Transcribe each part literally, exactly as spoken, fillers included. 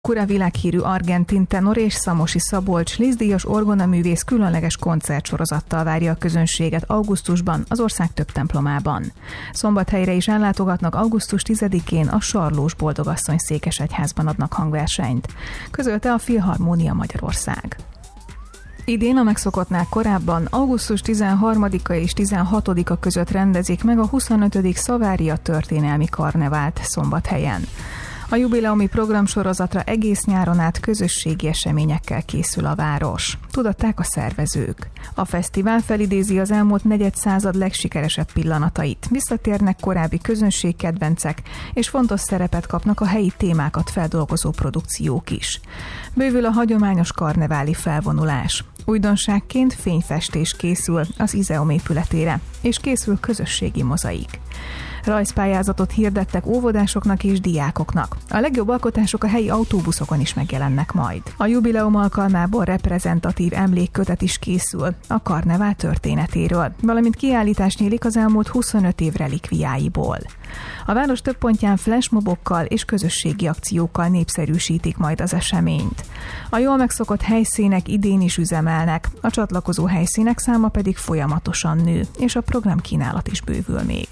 Kura világhírű argentin tenor és Szamosi Szabolcs Liszt-díjas orgonaművész különleges koncertsorozattal várja a közönséget augusztusban az ország több templomában. Szombathelyre is ellátogatnak augusztus tizedikén a Sarlós Boldogasszony székesegyházban adnak hangversenyt, közölte a Filharmónia Magyarország. Idén a megszokottnál korábban augusztus tizenharmadika és tizenhatodika között rendezik meg a huszonötödik Szavária történelmi karnevált Szombathelyen. A jubileumi programsorozatra egész nyáron át közösségi eseményekkel készül a város, tudatták a szervezők. A fesztivál felidézi az elmúlt negyedszázad legsikeresebb pillanatait, visszatérnek korábbi közönségkedvencek, és fontos szerepet kapnak a helyi témákat feldolgozó produkciók is. Bővül a hagyományos karneváli felvonulás. Újdonságként fényfestés készül az Izeum épületére, és készül közösségi mozaik. Rajzpályázatot hirdettek óvodásoknak és diákoknak. A legjobb alkotások a helyi autóbuszokon is megjelennek majd. A jubileum alkalmából reprezentatív emlékkötet is készül a karnevál történetéről, valamint kiállítás nyílik az elmúlt huszonöt év relikviáiból. A város több pontján flashmobokkal és közösségi akciókkal népszerűsítik majd az eseményt. A jól megszokott helyszínek idén is üzemelnek, a csatlakozó helyszínek száma pedig folyamatosan nő, és a programkínálat is bővül még.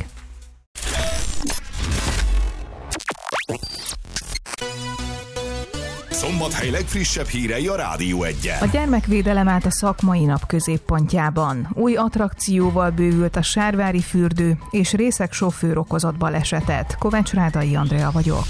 Szombathely legfrissebb hírei a Rádió Egyen. A gyermekvédelem állt a szakmai nap középpontjában. Új attrakcióval bővült a Sárvári fürdő, és részeg sofőr okozott balesetet. Kovács Rádai Andrea vagyok.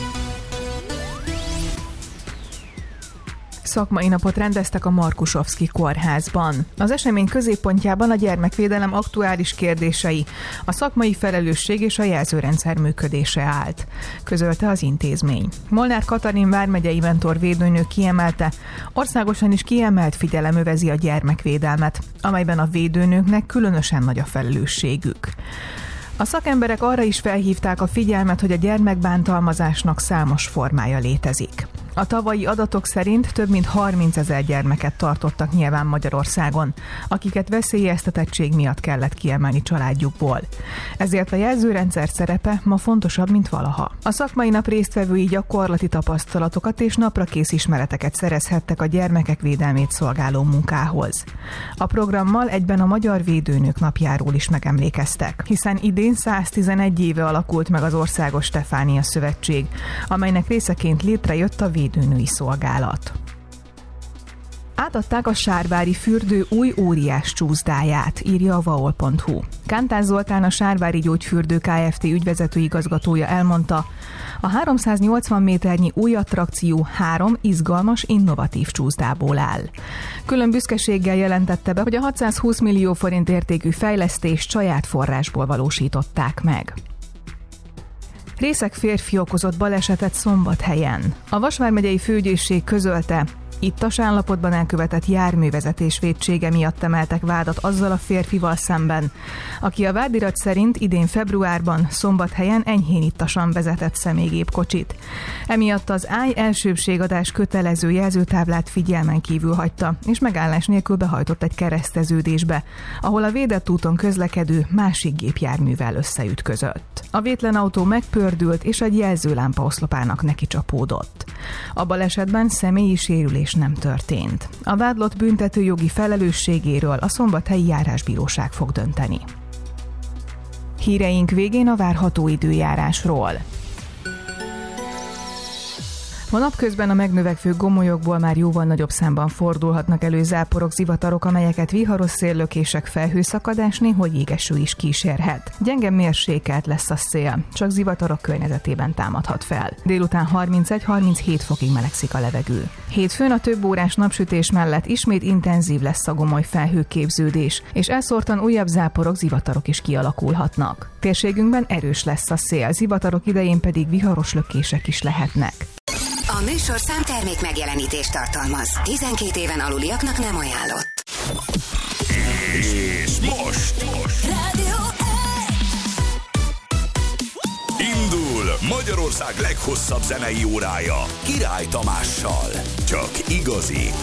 Szakmai napot rendeztek a Markusovszky kórházban. Az esemény középpontjában a gyermekvédelem aktuális kérdései, a szakmai felelősség és a jelzőrendszer működése állt, közölte az intézmény. Molnár Katalin vármegyei mentor védőnő kiemelte, országosan is kiemelt figyelem övezi a gyermekvédelmet, amelyben a védőnőknek különösen nagy a felelősségük. A szakemberek arra is felhívták a figyelmet, hogy a gyermekbántalmazásnak számos formája létezik. A tavalyi adatok szerint több mint harmincezer gyermeket tartottak nyilván Magyarországon, akiket veszélyeztetettség miatt kellett kiemelni családjukból. Ezért a jelzőrendszer szerepe ma fontosabb, mint valaha. A szakmai nap résztvevői gyakorlati tapasztalatokat és naprakész ismereteket szerezhettek a gyermekek védelmét szolgáló munkához. A programmal egyben a Magyar Védőnők napjáról is megemlékeztek, hiszen idén száztizenegy éve alakult meg az Országos Stefánia Szövetség, amelynek részeként létrejött a védőnői szolgálat. Átadták a Sárvári fürdő új óriás csúszdáját, írja a vaol pont hu. Kántás Zoltán, a Sárvári Gyógyfürdő Kft. Ügyvezető igazgatója elmondta, a háromszáznyolcvan méternyi új attrakció három izgalmas, innovatív csúszdából áll. Külön büszkeséggel jelentette be, hogy a hatszázhúsz millió forint értékű fejlesztést saját forrásból valósították meg. Részeg férfi okozott balesetet Szombathelyen. A Vas vármegyei főügyészség közölte, ittas állapotban elkövetett járművezetés vétsége miatt emeltek vádat azzal a férfival szemben, aki a vádirat szerint idén februárban Szombathelyen enyhén ittasan vezetett személygépkocsit. Emiatt az állj elsőbségadás kötelező jelzőtáblát figyelmen kívül hagyta, és megállás nélkül behajtott egy kereszteződésbe, ahol a védett úton közlekedő másik gépjárművel összeütközött. A vétlen autó megpördült, és egy jelzőlámpa oszlopának neki csapódott. A balesetben személyi sérülés nem történt. A vádlott büntetőjogi felelősségéről a szombathelyi járásbíróság fog dönteni. Híreink végén a várható időjárásról. Ma napközben a megnövekvő gomolyokból már jóval nagyobb számban fordulhatnak elő záporok, zivatarok, amelyeket viharos széllökések, felhőszakadás, néhol jégeső is kísérhet. Gyenge mérsékelt lesz a szél, csak zivatarok környezetében támadhat fel. Délután harmincegy-harminchét fokig melegszik a levegő. Hétfőn a több órás napsütés mellett ismét intenzív lesz a gomoly felhőképződés, és elszórtan újabb záporok, zivatarok is kialakulhatnak. Térségünkben erős lesz a szél, zivatarok idején pedig viharos lökések is lehetnek. A műsorszám termék megjelenítést tartalmaz. tizenkét éven aluliaknak nem ajánlott. És most, most. Rádió Indul Magyarország leghosszabb zenei órája Király Tamással. Csak igazi